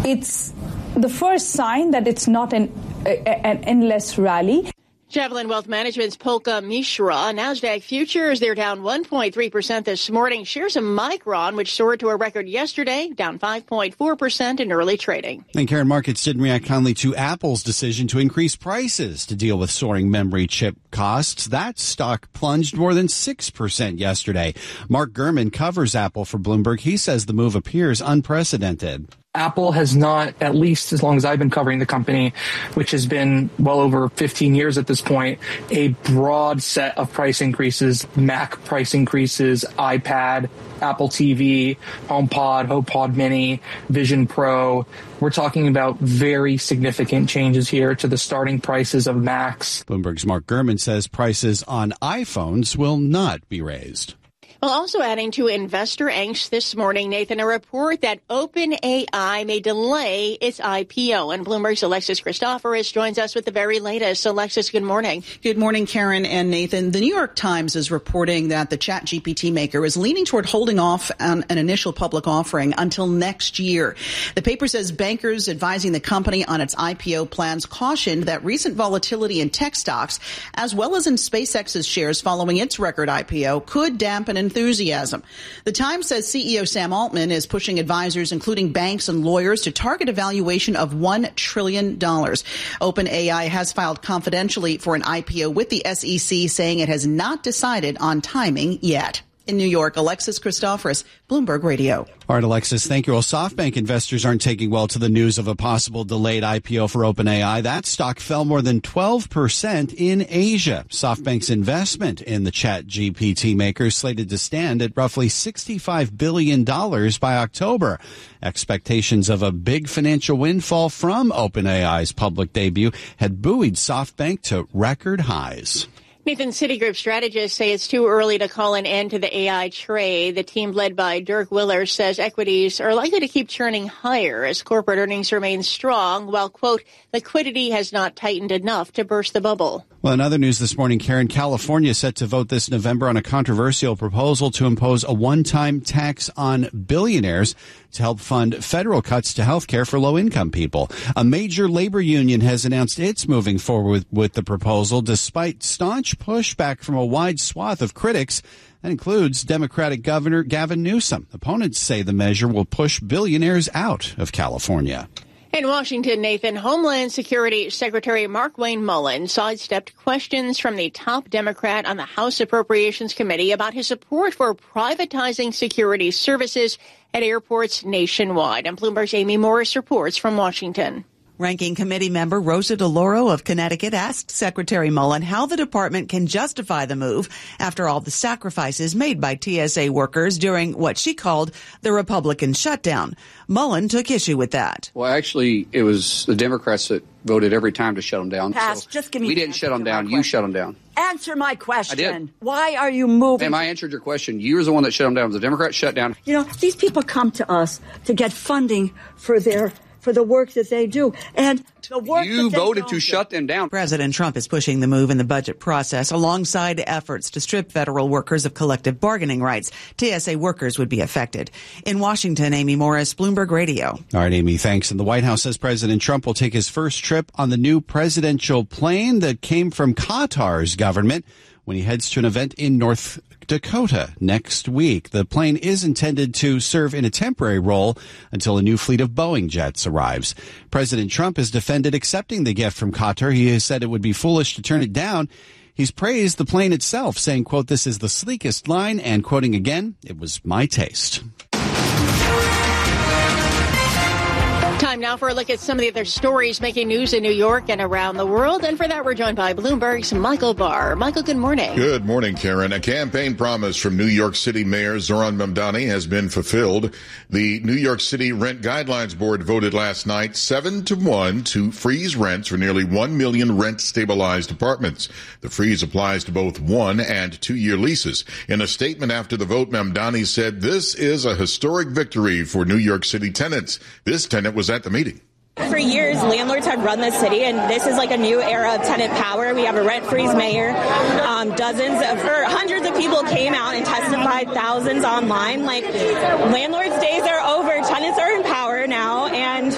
It's the first sign that it's not an endless rally. Javelin Wealth Management's Polka Mishra. NASDAQ futures, they're down 1.3% this morning. Shares of Micron, which soared to a record yesterday, down 5.4% in early trading. And Karen, markets didn't react kindly to Apple's decision to increase prices to deal with soaring memory chip costs. That stock plunged more than 6% yesterday. Mark Gurman covers Apple for Bloomberg. He says the move appears unprecedented. Apple has not, at least as long as I've been covering the company, which has been well over 15 years at this point, a broad set of price increases, Mac price increases, iPad, Apple TV, HomePod Mini, Vision Pro. We're talking about very significant changes here to the starting prices of Macs. Bloomberg's Mark Gurman says prices on iPhones will not be raised. Well, also adding to investor angst this morning, Nathan, a report that OpenAI may delay its IPO. And Bloomberg's Alexis Christoforous joins us with the very latest. Alexis, good morning. Good morning, Karen and Nathan. The New York Times is reporting that the ChatGPT maker is leaning toward holding off on an initial public offering until next year. The paper says bankers advising the company on its IPO plans cautioned that recent volatility in tech stocks, as well as in SpaceX's shares following its record IPO, could dampen enthusiasm. The Times says CEO Sam Altman is pushing advisors, including banks and lawyers, to target a valuation of $1 trillion. OpenAI has filed confidentially for an IPO with the SEC, saying it has not decided on timing yet. In New York, Alexis Christoforous, Bloomberg Radio. All right, Alexis, thank you. Well, SoftBank investors aren't taking well to the news of a possible delayed IPO for OpenAI. That stock fell more than 12% in Asia. SoftBank's investment in the ChatGPT maker is slated to stand at roughly $65 billion by October. Expectations of a big financial windfall from OpenAI's public debut had buoyed SoftBank to record highs. Nathan, Citigroup strategists say it's too early to call an end to the AI trade. The team led by Dirk Willer says equities are likely to keep churning higher as corporate earnings remain strong, while, quote, liquidity has not tightened enough to burst the bubble. Well, in other news this morning, Karen, California is set to vote this November on a controversial proposal to impose a one-time tax on billionaires to help fund federal cuts to health care for low-income people. A major labor union has announced it's moving forward with the proposal despite staunch pushback from a wide swath of critics. That includes Democratic Governor Gavin Newsom. Opponents say the measure will push billionaires out of California. In Washington, Nathan, Homeland Security Secretary Markwayne Mullin sidestepped questions from the top Democrat on the House Appropriations Committee about his support for privatizing security services at airports nationwide. And Bloomberg's Amy Morris reports from Washington. Ranking committee member Rosa DeLauro of Connecticut asked Secretary Mullin how the department can justify the move after all the sacrifices made by TSA workers during what she called the Republican shutdown. Mullin took issue with that. Well, actually, it was the Democrats that voted every time to shut them down. Pass. So just give me. We didn't shut them down. You shut them down. Answer my question. I did. Why are you moving? Ma'am, I answered your question. You were the one that shut them down. The Democrats shut down. You know, these people come to us to get funding for the work that they do. And the work you voted to shut them down. President Trump is pushing the move in the budget process alongside efforts to strip federal workers of collective bargaining rights. TSA workers would be affected. In Washington, Amy Morris, Bloomberg Radio. All right, Amy, thanks. And the White House says President Trump will take his first trip on the new presidential plane that came from Qatar's government when he heads to an event in North Dakota next week. The plane is intended to serve in a temporary role until a new fleet of Boeing jets arrives. President Trump has defended accepting the gift from Qatar. He has said it would be foolish to turn it down. He's praised the plane itself, saying, quote, this is the sleekest line, and quoting again, it was my taste. Time now for a look at some of the other stories making news in New York and around the world. And for that, we're joined by Bloomberg's Michael Barr. Michael, good morning. Good morning, Karen. A campaign promise from New York City Mayor Zohran Mamdani has been fulfilled. The New York City Rent Guidelines Board voted last night 7-1 to freeze rents for nearly 1 million rent-stabilized apartments. The freeze applies to both 1- and 2-year leases. In a statement after the vote, Mamdani said this is a historic victory for New York City tenants. This tenant was at the meeting. For years, landlords have run the city, and this is like a new era of tenant power. We have a rent-freeze mayor. Hundreds of people came out and testified, thousands online. Like, landlords' days are over. Tenants are in power now,